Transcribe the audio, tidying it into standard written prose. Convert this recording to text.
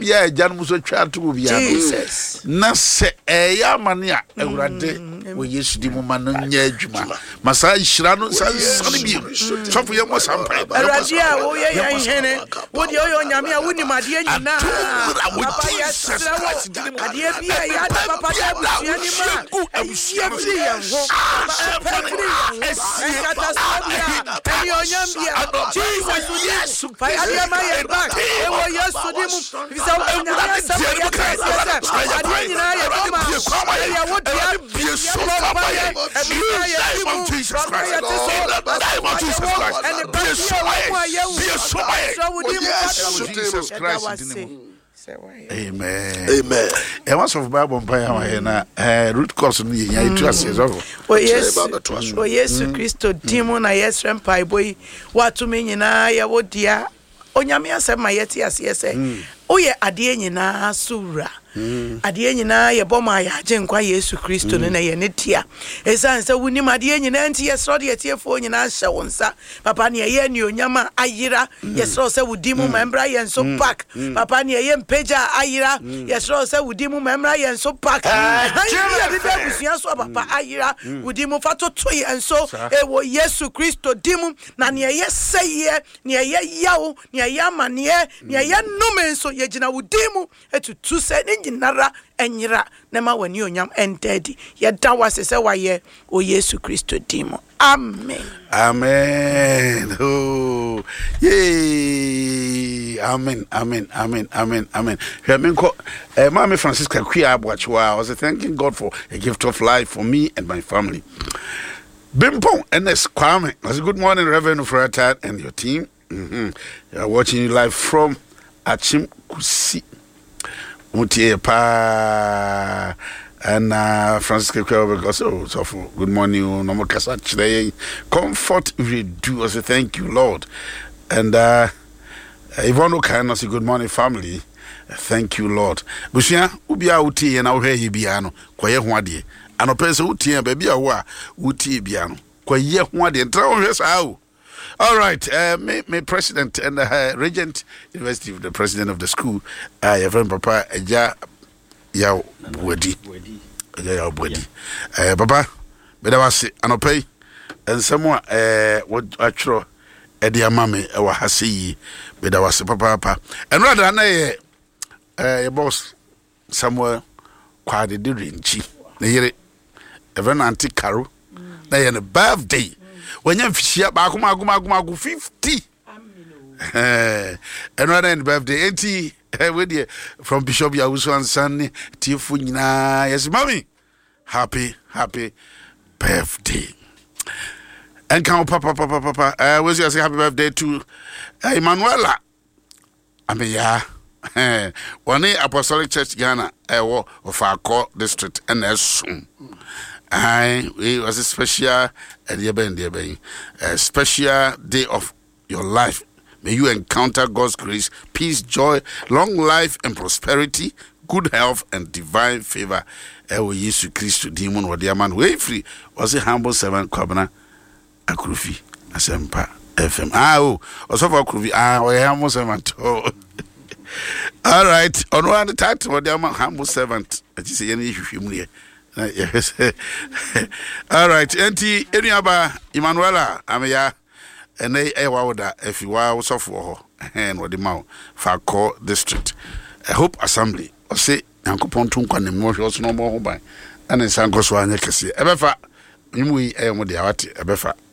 bia agya no so twa to bia Jesus na se ya amane a awurade wo Yesu di mu ma no nya adwuma masa hira no sane bi sofo ye mo sampai awurade a wo ye yan hene wo de yo nyame a woni made nyina papa yesra wo ade bia ya da papa da busua ni ma abusia firi yan ho Jesus fa ade ma ye back e wo Yesu di mu bisa wo nyame sa ya ade nyina ye di ma ya wo dia Jesus Christ Amen. Amen. E was of Bible empire na root cause no yen ya itu ase so. O Yesu Kristo dimo na Yesu empai boy watumi nyina ya wodia onyame asema yeti ase ese oye ade nyina sura ade nyina ye boma ya agenkwa Yesu Kristo no na ye ne tia esanse wuni ade nyina nti yesro de yetiefo nyina hye wonsa papa ne ye ni onyama ayira yesro se wudimu membra ye nso pack papa ne ye mpeja ayira yesro se wudimu membra ye nso pack ye de busia so papa ayira wudimu fatoto ye nso ewo Yesu Kristo dimu na ne ye seye ne ye yawo ne ye amane ne ye nume nso ye gina wudimu etutu se nyinara enyira na ma wani onyam entedi ye da wase se waye o Yesu Kristo dimo amen amen oh yay amen amen amen amen amen hemenko Mama Francisca Kwia Abwachiwa was thanking God for a gift of life for me and my family. Bimpong NS Kwame was good morning Reverend Frata and your team. You are watching you live from Achim Kusi Mutie pa and Francisco because so good morning no more today comfort we do as a thank you Lord and Ivano can say good morning family thank you Lord busia ubia utie na wohwe ye bia no kwaye ho ade anopese utie ba bia wo a utie bia no kwaye ho ade ntra wohwe saa o. All right, my president and regent university, the president of the school, your friend Papa Eja Yao Bwedi. Papa, but I was anopay and someone what actual Edia Mami or Hasi, but I was Papa. And rather than a boss somewhere quite a during chi. They even Auntie Carol, they had a birthday. When you share back 50 and rather than birthday 80 with you from Bishop Yawusu and Sunny Tifunina yes mommy happy birthday and come papa was you say happy birthday to Emanuela I mean yeah one Apostolic Church Ghana of our core district and as soon it was a special a special day of your life. May you encounter God's grace, peace, joy, long life and prosperity, good health and divine favor. Ewo Yesu Kristo demon wadiaman way free was a humble servant Kwabena Akrufi Asempa FM. Also for Akrufi we humble servant. All right, on one title wadiaman humble servant. I just say any humiliate. Yes. All right. Enti Eniaba Emanuela Ameya and Ewawoda if you are also for and what the mouth Fako district. I hope assembly or say Uncle Pontun can emotions no more by and in Sanko Swanya Cassia. Ebefa, you we aim with the awati, Ebefa.